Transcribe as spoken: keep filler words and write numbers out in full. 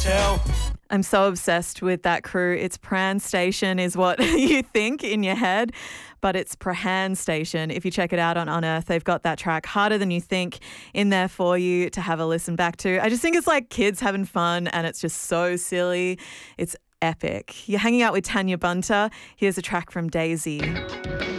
tell. I'm so obsessed with that crew. It's Pran Station is what you think in your head, but it's Prahan Station. If you check it out on Unearth, they've got that track Harder Than You Think in there for you to have a listen back to. I just think it's like kids having fun and it's just so silly. It's epic. You're hanging out with Tanya Bunter. Here's a track from Daisy.